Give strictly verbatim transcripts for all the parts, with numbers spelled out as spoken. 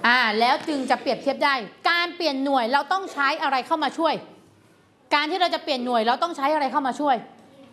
อ่าแล้วจึงจะเปรียบเทียบได้การเปลี่ยนหน่วยเราต้องใช้อะไรเข้ามาช่วยการที่เราจะเปลี่ยนหน่วยเราต้องใช้อะไรเข้ามาช่วย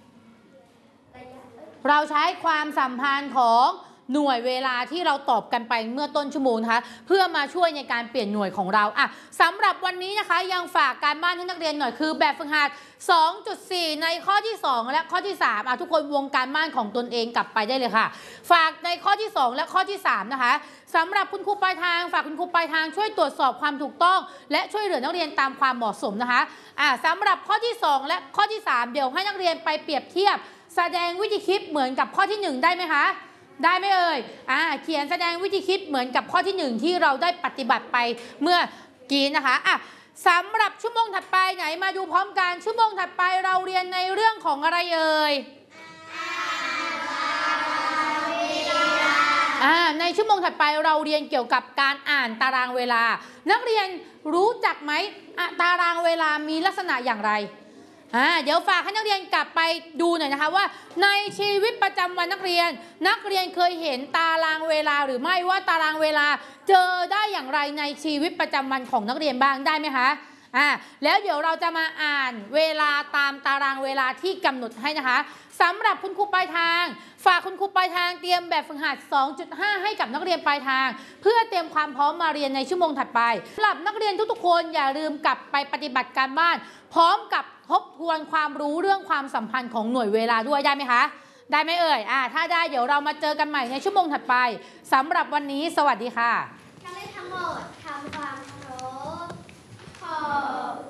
เราใช้ความสัมพันธ์ของหน่วยเวลาที่เราตอบกันไปเมื่อต้นชั่วโมงนะคะเพื่อมาช่วยในการเปลี่ยนหน่วยของเราอ่ะสำหรับวันนี้นะคะยังฝากการบ้านให้นักเรียนหน่อยคือแบบฝึกหัด สองจุดสี่ ในข้อที่สองและข้อที่สามอ่ะทุกคนวงการบ้านของตนเองกลับไปได้เลยค่ะฝากในข้อที่สองและข้อที่สามนะคะสำหรับคุณครูปลายทางฝากคุณครูปลายทางช่วยตรวจสอบความถูกต้องและช่วยเหลือนักเรียนตามความเหมาะสมนะคะอ่ะสำหรับข้อที่สองและข้อที่สามเดี๋ยวให้นักเรียนไปเปรียบเทียบแสดงวิธีคิดเหมือนกับข้อที่หนึ่งได้ไหมคะได้ไหมเอ่ยอ่าเขียนแสดงวิธีคิดเหมือนกับข้อที่หนึ่งที่เราได้ปฏิบัติไปเมื่อกี้นะคะอ่ะสำหรับชั่วโมงถัดไปไหนมาดูพร้อมกันชั่วโมงถัดไปเราเรียนในเรื่องของอะไรเอ่ยอ่าในชั่วโมงถัดไปเราเรียนเกี่ยวกับการอ่านตารางเวลานักเรียนรู้จักไหมอ่ะตารางเวลามีลักษณะอย่างไรอ่าเดี๋ยวฝากให้นักเรียนกลับไปดูหน่อยนะคะว่าในชีวิตประจำวันนักเรียนนักเรียนเคยเห็นตารางเวลาหรือไม่ว่าตารางเวลาเจอได้อย่างไรในชีวิตประจำวันของนักเรียนบ้างได้ไหมคะอ่าแล้วเดี๋ยวเราจะมาอ่านเวลาตามตารางเวลาที่กำหนดให้นะคะสำหรับคุณครูปลายทางฝากคุณครูปลายทางเตรียมแบบฝึกหัด สองจุดห้า ให้กับนักเรียนปลายทางเพื่อเตรียมความพร้อมมาเรียนในชั่วโมงถัดไปสำหรับนักเรียนทุกๆคนอย่าลืมกลับไปปฏิบัติการบ้านพร้อมกับทบทวนความรู้เรื่องความสัมพันธ์ของหน่วยเวลาด้วยได้ไหมคะได้ไหมเอ่ยอ่าถ้าได้เดี๋ยวเรามาเจอกันใหม่ในชั่วโมงถัดไปสำหรับวันนี้สวัสดีค่ะนักเรียนทั้งหมดทำความเคารพขอบ